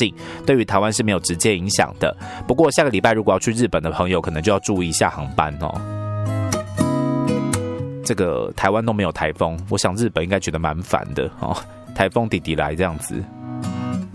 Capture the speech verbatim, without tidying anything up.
性，对于台湾是没有直接影响的。不过下个礼拜如果要去日本的朋友，可能就要注意一下航班哦。这个台湾都没有台风，我想日本应该觉得蛮烦的哦，台风弟弟来这样子。